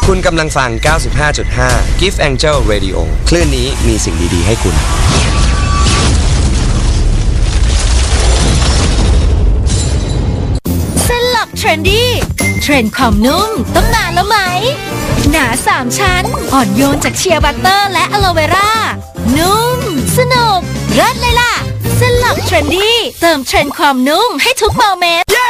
คุณกำลังฟัง 95.5 Gift Angel Radio คลื่นนี้มีสิ่งดีๆให้คุณเส้นหลักเทรนดี้เทรนด์ความนุ่มต้องนานแล้วไหมหนา3ชั้นอ่อนโยนจากเชียร์บัตเตอร์และอะโลเวรานุ่มสนุกเลิศเลยล่ะเส้นหลักเทรนดี้เติมเทรนด์ความนุ่มให้ทุกโมเมนต์